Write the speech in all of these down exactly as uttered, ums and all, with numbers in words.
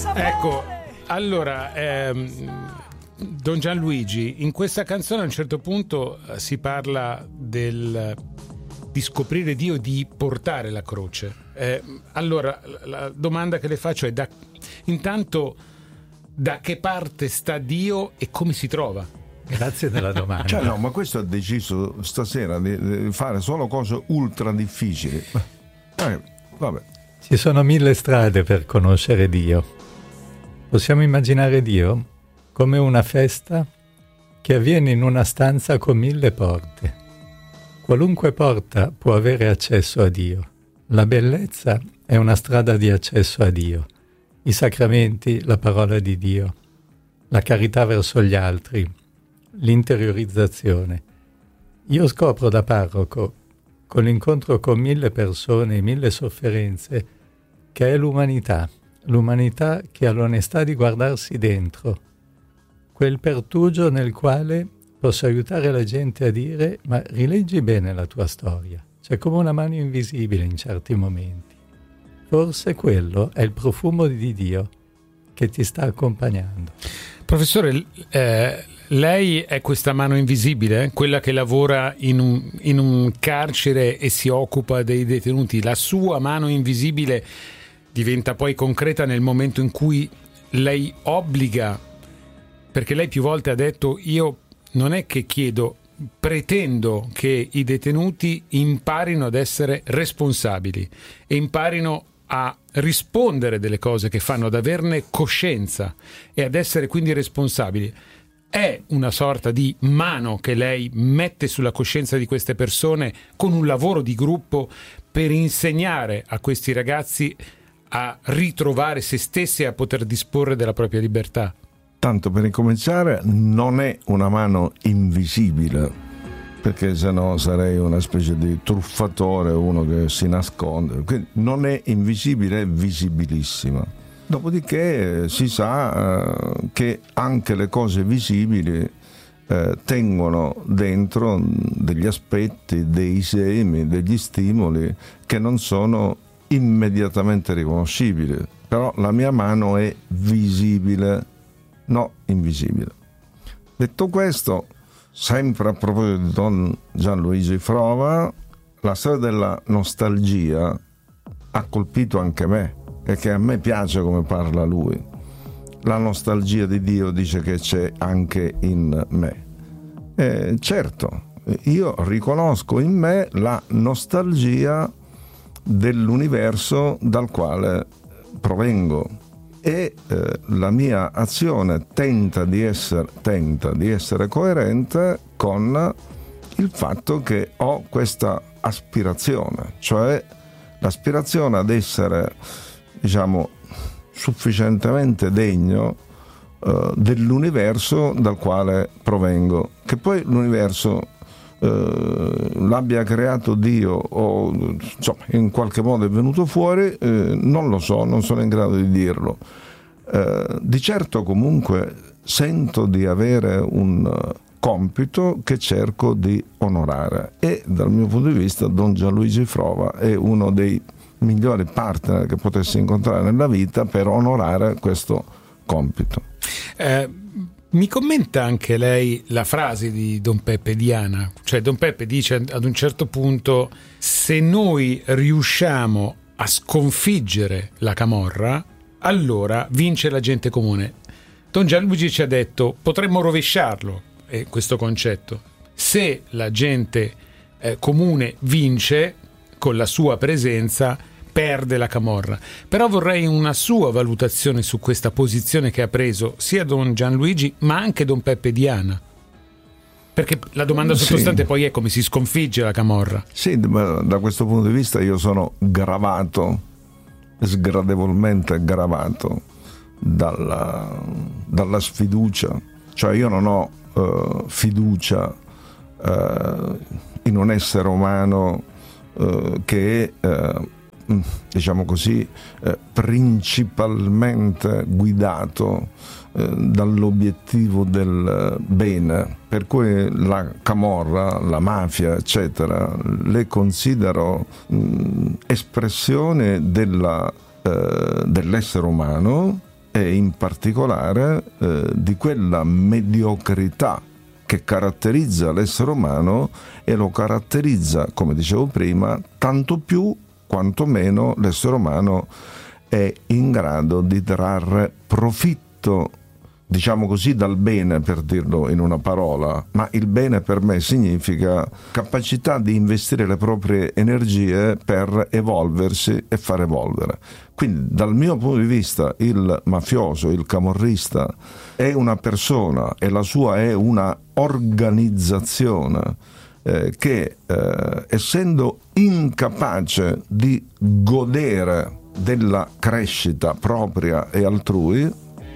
Ecco, allora ehm, Don Gianluigi, in questa canzone a un certo punto eh, si parla del di scoprire Dio e di portare la croce. Eh, allora la domanda che le faccio è da, intanto da che parte sta Dio e come si trova? Grazie della domanda. Cioè, no, ma questo ha deciso stasera di, di fare solo cose ultra difficili. Eh, vabbè. Ci sono mille strade per conoscere Dio. Possiamo immaginare Dio come una festa che avviene in una stanza con mille porte. Qualunque porta può avere accesso a Dio. La bellezza è una strada di accesso a Dio. I sacramenti, la parola di Dio, la carità verso gli altri, l'interiorizzazione. Io scopro da parroco, con l'incontro con mille persone e mille sofferenze, che è l'umanità, l'umanità che ha l'onestà di guardarsi dentro, quel pertugio nel quale posso aiutare la gente a dire: ma rileggi bene la tua storia, c'è come una mano invisibile in certi momenti. Forse quello è il profumo di Dio che ti sta accompagnando. Professore, eh, lei è questa mano invisibile, quella che lavora in un, in un carcere e si occupa dei detenuti. La sua mano invisibile diventa poi concreta nel momento in cui lei obbliga, perché lei più volte ha detto: io non è che chiedo, pretendo che i detenuti imparino ad essere responsabili e imparino a rispondere delle cose che fanno, ad averne coscienza e ad essere quindi responsabili. È una sorta di mano che lei mette sulla coscienza di queste persone con un lavoro di gruppo per insegnare a questi ragazzi a ritrovare se stessi e a poter disporre della propria libertà. Tanto per incominciare, non è una mano invisibile, perché sennò sarei una specie di truffatore, uno che si nasconde. Quindi non è invisibile, è visibilissima. Dopodiché si sa eh, che anche le cose visibili eh, tengono dentro degli aspetti, dei semi, degli stimoli che non sono immediatamente riconoscibili. Però la mia mano è visibile, no invisibile. Detto questo, sempre a proposito di Don Gianluigi Frova, la storia della nostalgia ha colpito anche me, e che a me piace come parla lui. La nostalgia di Dio dice che c'è anche in me. E certo, io riconosco in me la nostalgia dell'universo dal quale provengo. E eh, la mia azione tenta di essere, tenta di essere coerente con il fatto che ho questa aspirazione, cioè l'aspirazione ad essere, diciamo, sufficientemente degno eh, dell'universo dal quale provengo. Che poi l'universo eh, l'abbia creato Dio o insomma in qualche modo è venuto fuori, eh, non lo so, non sono in grado di dirlo. Eh, di certo comunque sento di avere un compito che cerco di onorare, e dal mio punto di vista Don Gianluigi Frova è uno dei migliori partner che potessi incontrare nella vita per onorare questo compito. Eh, mi commenta anche lei la frase di Don Peppe Diana, cioè Don Peppe dice ad un certo punto: se noi riusciamo a sconfiggere la camorra, allora vince la gente comune. Don Gianluigi ci ha detto: potremmo rovesciarlo, eh, questo concetto. Se la gente eh, comune vince con la sua presenza, perde la camorra. Però vorrei una sua valutazione su questa posizione che ha preso sia Don Gianluigi ma anche Don Peppe Diana, perché la domanda sottostante sì. poi è come si sconfigge la camorra. Sì, ma da questo punto di vista io sono gravato, sgradevolmente gravato dalla, dalla sfiducia, cioè io non ho uh, fiducia uh, in un essere umano uh, che è uh, diciamo così eh, principalmente guidato eh, dall'obiettivo del bene, per cui la camorra, la mafia eccetera le considero mh, espressione della, eh, dell'essere umano e in particolare eh, di quella mediocrità che caratterizza l'essere umano e lo caratterizza, come dicevo prima, tanto più quanto meno l'essere umano è in grado di trarre profitto, diciamo così, dal bene, per dirlo in una parola. Ma il bene per me significa capacità di investire le proprie energie per evolversi e far evolvere. Quindi dal mio punto di vista il mafioso, il camorrista è una persona e la sua è una organizzazione eh, che eh, essendo incapace di godere della crescita propria e altrui,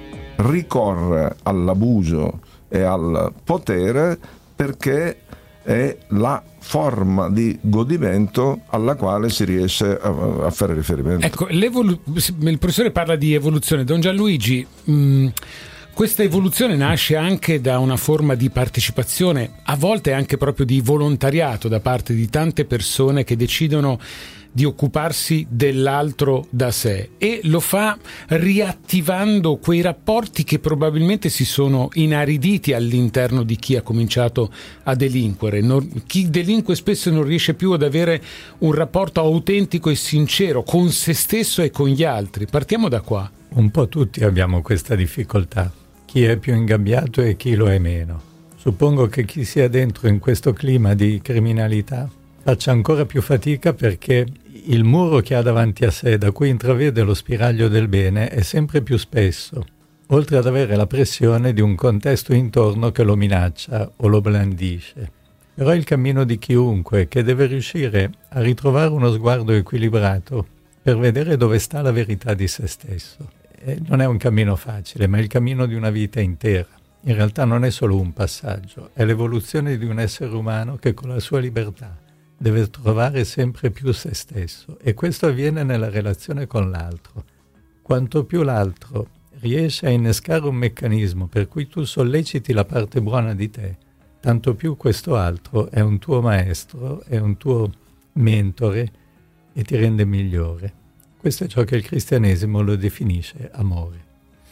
ricorre all'abuso e al potere perché è la forma di godimento alla quale si riesce a, a fare riferimento. Ecco, l'evolu- il professore parla di evoluzione. Don Gianluigi, mh, questa evoluzione nasce anche da una forma di partecipazione, a volte anche proprio di volontariato da parte di tante persone che decidono di occuparsi dell'altro da sé, e lo fa riattivando quei rapporti che probabilmente si sono inariditi all'interno di chi ha cominciato a delinquere. Non, chi delinque spesso non riesce più ad avere un rapporto autentico e sincero con se stesso e con gli altri. Partiamo da qua. Un po' tutti abbiamo questa difficoltà, chi è più ingabbiato e chi lo è meno. Suppongo che chi sia dentro in questo clima di criminalità faccia ancora più fatica, perché il muro che ha davanti a sé, da cui intravede lo spiraglio del bene, è sempre più spesso, oltre ad avere la pressione di un contesto intorno che lo minaccia o lo blandisce. Però è il cammino di chiunque che deve riuscire a ritrovare uno sguardo equilibrato per vedere dove sta la verità di se stesso. E non è un cammino facile, ma è il cammino di una vita intera. In realtà non è solo un passaggio, è l'evoluzione di un essere umano che con la sua libertà deve trovare sempre più se stesso, e questo avviene nella relazione con l'altro. Quanto più l'altro riesce a innescare un meccanismo per cui tu solleciti la parte buona di te, tanto più questo altro è un tuo maestro, è un tuo mentore e ti rende migliore. Questo è ciò che il cristianesimo lo definisce amore.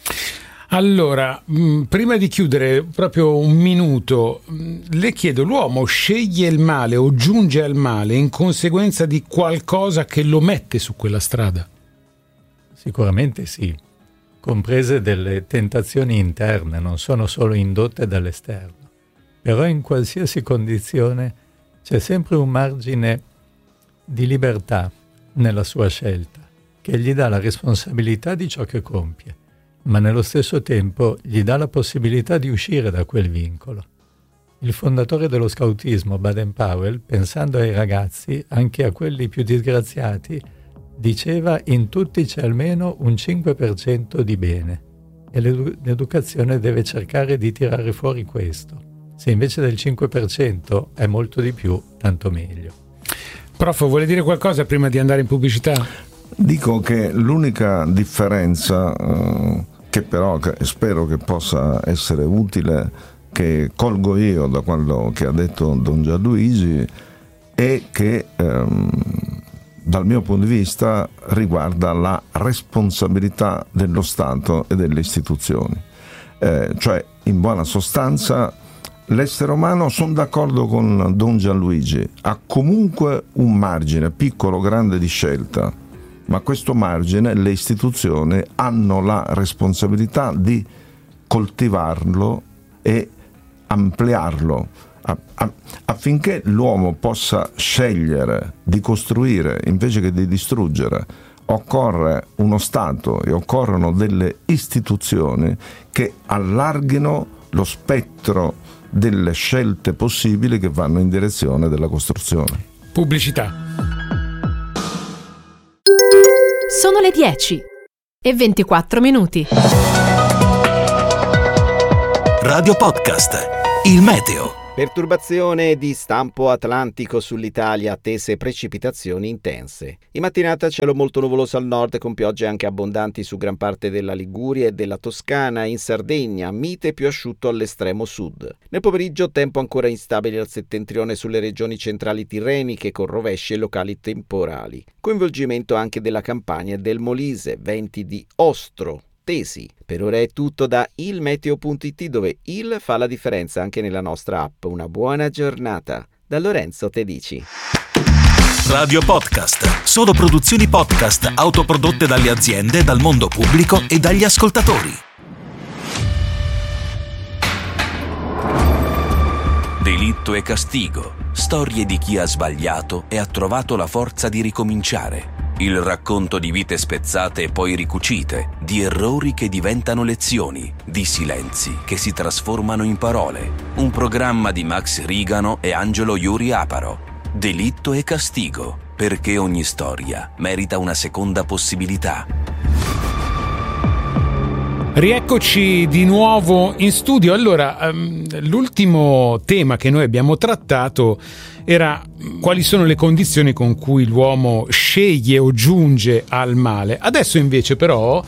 Allora, mh, prima di chiudere, proprio un minuto, mh, le chiedo, l'uomo sceglie il male o giunge al male in conseguenza di qualcosa che lo mette su quella strada? Sicuramente sì, comprese delle tentazioni interne, non sono solo indotte dall'esterno. Però in qualsiasi condizione c'è sempre un margine di libertà nella sua scelta, che gli dà la responsabilità di ciò che compie, ma nello stesso tempo gli dà la possibilità di uscire da quel vincolo. Il fondatore dello scautismo, Baden-Powell, pensando ai ragazzi, anche a quelli più disgraziati, diceva: in tutti c'è almeno un cinque per cento di bene, e l'edu- l'educazione deve cercare di tirare fuori questo. Se invece del cinque per cento è molto di più, tanto meglio. Prof, vuole dire qualcosa prima di andare in pubblicità? Dico che l'unica differenza eh, che però che spero che possa essere utile, che colgo io da quello che ha detto Don Gianluigi, è che ehm, dal mio punto di vista riguarda la responsabilità dello Stato e delle istituzioni. Eh, cioè, in buona sostanza, l'essere umano, sono d'accordo con Don Gianluigi, ha comunque un margine, piccolo o grande, di scelta, ma questo margine le istituzioni hanno la responsabilità di coltivarlo e ampliarlo affinché l'uomo possa scegliere di costruire invece che di distruggere. Occorre uno Stato e occorrono delle istituzioni che allarghino lo spettro delle scelte possibili che vanno in direzione della costruzione. Pubblicità. Sono le dieci e ventiquattro minuti. Radio Podcast, il meteo. Perturbazione di stampo atlantico sull'Italia, attese precipitazioni intense. In mattinata cielo molto nuvoloso al nord, con piogge anche abbondanti su gran parte della Liguria e della Toscana. In Sardegna mite più asciutto all'estremo sud. Nel pomeriggio tempo ancora instabile al settentrione sulle regioni centrali tirreniche, con rovesci e locali temporali. Coinvolgimento anche della Campania e del Molise, venti di ostro attesi. Per ora è tutto da il meteo punto it, dove il fa la differenza anche nella nostra app. Una buona giornata. Da Lorenzo Tedici. Radio Podcast. Solo produzioni podcast autoprodotte dalle aziende, dal mondo pubblico e dagli ascoltatori. Delitto e castigo. Storie di chi ha sbagliato e ha trovato la forza di ricominciare. Il racconto di vite spezzate e poi ricucite, di errori che diventano lezioni, di silenzi che si trasformano in parole. Un programma di Max Rigano e Angelo Iuri Aparo. Delitto e castigo, perché ogni storia merita una seconda possibilità. Rieccoci di nuovo in studio. Allora, um, l'ultimo tema che noi abbiamo trattato era quali sono le condizioni con cui l'uomo sceglie o giunge al male. Adesso invece però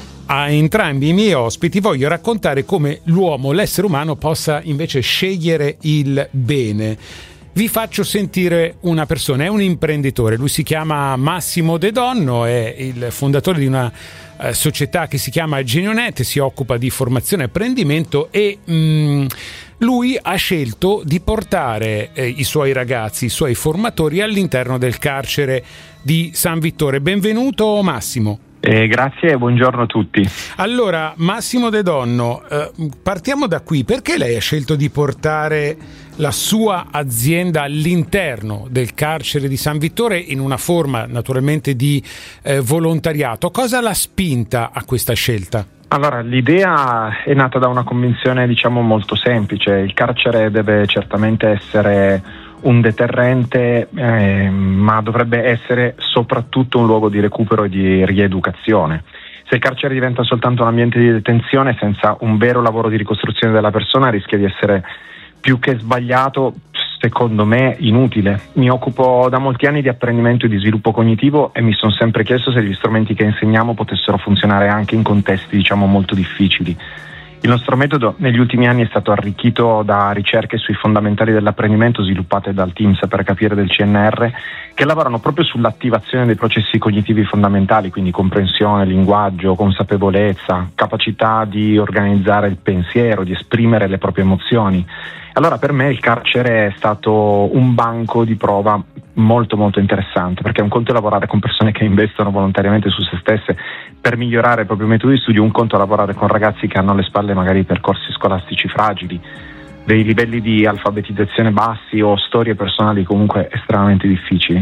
a entrambi i miei ospiti voglio raccontare come l'uomo, l'essere umano, possa invece scegliere il bene. Vi faccio sentire una persona, è un imprenditore, lui si chiama Massimo De Donno, è il fondatore di una eh, società che si chiama Genionet, si occupa di formazione e apprendimento e mh, lui ha scelto di portare eh, i suoi ragazzi, i suoi formatori all'interno del carcere di San Vittore. Benvenuto Massimo. Eh, grazie e buongiorno a tutti. Allora, Massimo De Donno, eh, partiamo da qui. Perché lei ha scelto di portare la sua azienda all'interno del carcere di San Vittore in una forma naturalmente di eh, volontariato? Cosa l'ha spinta a questa scelta? Allora, l'idea è nata da una convinzione, diciamo, molto semplice. Il carcere deve certamente essere un deterrente, eh, ma dovrebbe essere soprattutto un luogo di recupero e di rieducazione. Se il carcere diventa soltanto un ambiente di detenzione senza un vero lavoro di ricostruzione della persona, rischia di essere più che sbagliato, secondo me inutile. Mi occupo da molti anni di apprendimento e di sviluppo cognitivo e mi sono sempre chiesto se gli strumenti che insegniamo potessero funzionare anche in contesti, diciamo, molto difficili. Il nostro metodo negli ultimi anni è stato arricchito da ricerche sui fondamentali dell'apprendimento sviluppate dal Team Saper Capire del C N R, che lavorano proprio sull'attivazione dei processi cognitivi fondamentali, quindi comprensione, linguaggio, consapevolezza, capacità di organizzare il pensiero, di esprimere le proprie emozioni. Allora per me il carcere è stato un banco di prova molto molto interessante, perché un conto è lavorare con persone che investono volontariamente su se stesse per migliorare il proprio metodo di studio, un conto è lavorare con ragazzi che hanno alle spalle magari percorsi scolastici fragili, dei livelli di alfabetizzazione bassi o storie personali comunque estremamente difficili.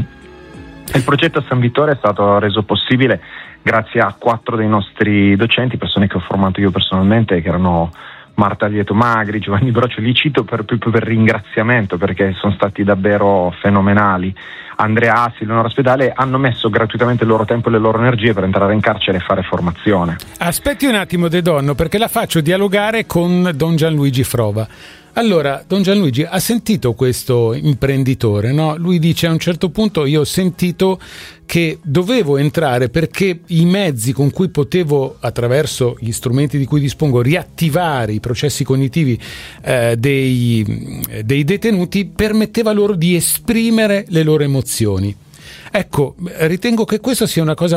Il progetto a San Vittore è stato reso possibile grazie a quattro dei nostri docenti, persone che ho formato io personalmente, che erano Marta Lieto Magri, Giovanni Brocio, li cito per, per, per ringraziamento perché sono stati davvero fenomenali. Andrea Assi, Leonora Spedale hanno messo gratuitamente il loro tempo e le loro energie per entrare in carcere e fare formazione. Aspetti un attimo De Donno, perché la faccio dialogare con Don Gianluigi Frova. Allora, Don Gianluigi, ha sentito questo imprenditore, no? Lui dice a un certo punto: io ho sentito che dovevo entrare perché i mezzi con cui potevo, attraverso gli strumenti di cui dispongo, riattivare i processi cognitivi eh, dei, dei detenuti permetteva loro di esprimere le loro emozioni. Ecco, ritengo che questa sia una cosa